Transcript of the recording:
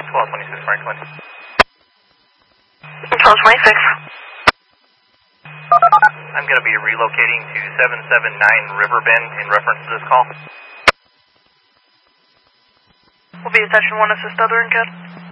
1226 Franklin. 1226. I'm going to be relocating to 779 Riverbend in reference to this call. Will be attention 1 assist other and CAD.